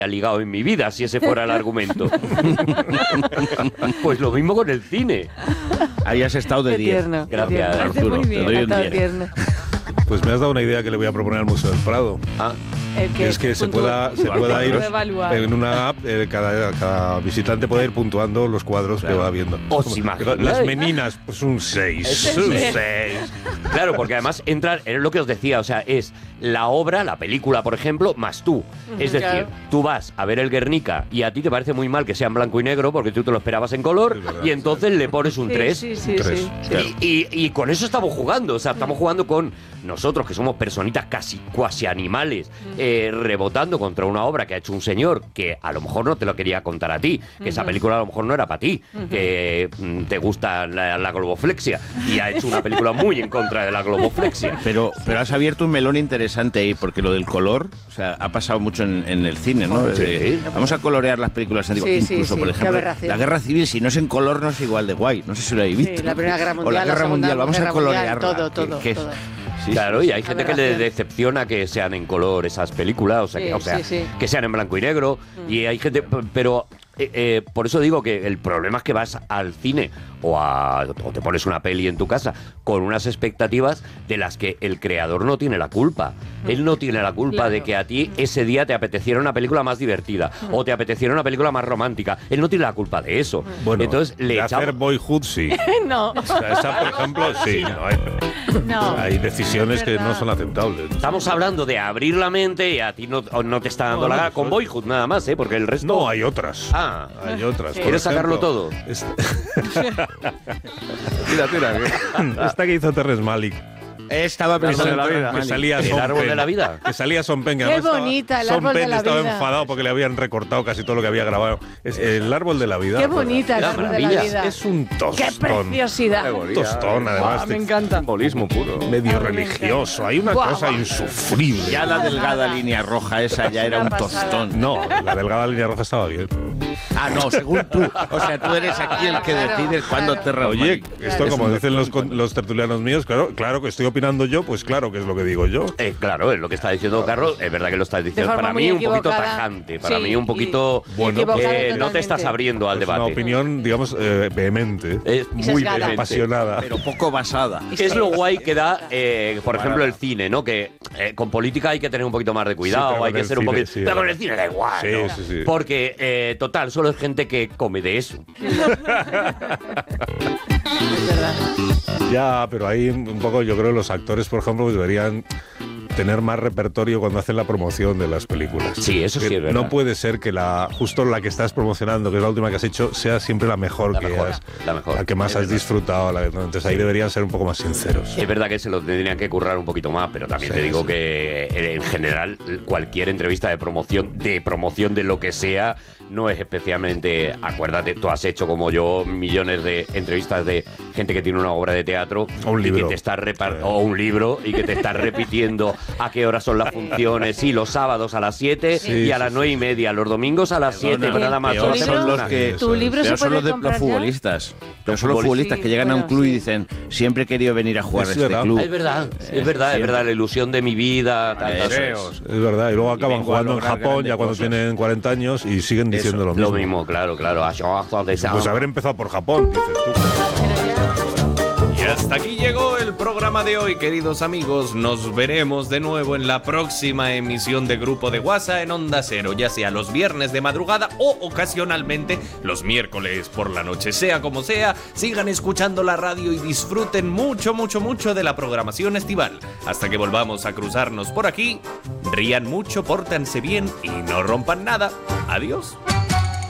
ligado en mi vida, si ese fuera el argumento. Pues lo mismo con el cine. Habías estado de 10. Gracias, Arturo. Muy bien, Te doy un 10. tierno. Pues me has dado una idea que le voy a proponer al Museo del Prado. Es que se pueda ir en una app, cada visitante puede ir puntuando los cuadros que va viendo. ¿Os imagináis? Las meninas, pues un 6. Un 6. Claro, porque además entrar, es lo que os decía, o sea, es la obra, la película, por ejemplo, más tú. Es decir, Claro. tú vas a ver el Guernica y a ti te parece muy mal que sea en blanco y negro porque tú te lo esperabas en color y entonces le pones un 3. Sí. Y con eso estamos jugando, o sea, estamos jugando con nosotros, que somos personitas casi cuasi animales, rebotando contra una obra que ha hecho un señor que a lo mejor no te lo quería contar a ti, que esa película a lo mejor no era para ti, que te gusta la globoflexia, y ha hecho una película muy en contra de la globoflexia. Pero has abierto un melón interesante ahí, porque lo del color, o sea, ha pasado mucho en el cine, ¿no? Sí. Vamos a colorear las películas antiguas. Sí, Incluso, sí, por qué ejemplo, aberración. la Guerra Civil, si no es en color, no es igual de guay. No sé si lo habéis visto. Sí, la Primera Guerra O Mundial, la Guerra Segunda Mundial, vamos a Guerra Mundial, colorearla. todo. que es- Sí, Claro, sí, y hay gente que le decepciona que sean en color esas películas, Sí. que sean en blanco y negro, y hay gente, pero por eso digo que el problema es que vas al cine o te pones una peli en tu casa con unas expectativas de las que el creador no tiene la culpa. Él no tiene la culpa Claro. de que a ti ese día te apeteciera una película más divertida o te apeteciera una película más romántica. Él no tiene la culpa de eso. Bueno, entonces le de echamos... hacer Boyhood, sí. No. O sea, esa, por ejemplo, sí. Hay decisiones que no son aceptables. Estamos hablando de abrir la mente y a ti no te está dando la gana con Boyhood nada más, porque el resto... No, hay otras. Hay otras. Por ¿Quieres sacarlo ejemplo, todo? Tira. Esta que hizo Terrence Malick. Estaba pensando en la vida. Que salía ¿El Sean árbol Penn. de la vida? Que salía Sean Penn. que Qué además bonita, el Sean árbol de Penn la estaba vida. enfadado porque le habían recortado casi todo lo que había grabado. Es el árbol de la vida. Qué bonita el La árbol de la maravilla. vida. Es un tostón. Qué preciosidad. Un tostón, además. Me encanta. Simbolismo puro. Medio A mí me religioso. Hay una Guau, cosa guau. insufrible. Ya la delgada línea roja esa ya era un tostón. No, la delgada línea roja estaba bien. Ah, no, según tú. O sea, tú eres aquí el que decides cuándo te Oye, esto Es como un dicen los tertulianos míos, claro que estoy opinando yo, pues claro que es lo que digo yo. Claro, es lo que está diciendo Carlos, es verdad que lo estás diciendo. forma Para muy mí un poquito equivocada. tajante, para Sí, mí un poquito... Bueno, equivocada no te totalmente. estás abriendo al Es una debate. opinión, digamos, vehemente. Es Y muy sesgada. vehemente. Apasionada. Pero poco basada. ¿Qué es lo guay que da, por ejemplo, el cine, ¿no? Que con política hay que tener un poquito más de Sí, cuidado, pero hay con que el ser un cine, poquito... sí, pero con es el cine da igual, Sí, ¿no? sí, sí. Porque, total, solo es gente que come de eso. Ya, pero ahí un poco yo creo que los actores, por ejemplo, pues deberían tener más repertorio cuando hacen la promoción de las películas. Sí, eso sí Que es verdad. No puede ser que justo la que estás promocionando, que es la última que has hecho, sea siempre la mejor, La mejor. la que más Es has verdad. disfrutado. Entonces ahí deberían ser un poco más sinceros. Es verdad que se lo tendrían que currar un poquito más, pero también Sí, te digo sí. que en general cualquier entrevista de promoción de lo que sea no es especialmente... Acuérdate, tú has hecho como yo millones de entrevistas de gente que tiene una obra de teatro O un y libro. que te está o un libro y que te está repitiendo a qué horas son las funciones. Sí, los sábados a las 7 Sí, y a sí, las 9 y media, los domingos a las 7, Perdona, nada más. peor ¿Tu son libro? los que... ¿Tu libro se peor son puede los de comprar los ya? futbolistas. Pero son los futbolistas Sí, que llegan a un bueno, club y sí. dicen, siempre he querido venir a jugar Es a este verdad. club. Es verdad, es verdad, la ilusión de mi vida. Eso es. Es verdad, y luego acaban vengo a jugando en lograr Japón grandes ya cuando cosas. tienen 40 años y siguen diciendo lo mismo. Lo mismo, claro. Pues haber empezado por Japón, dices tú. Y hasta aquí llegó el programa de hoy, queridos amigos. Nos veremos de nuevo en la próxima emisión de Grupo de WhatsApp en Onda Cero, ya sea los viernes de madrugada o ocasionalmente los miércoles por la noche. Sea como sea, sigan escuchando la radio y disfruten mucho, mucho, mucho de la programación estival. Hasta que volvamos a cruzarnos por aquí, rían mucho, pórtense bien y no rompan nada. Adiós.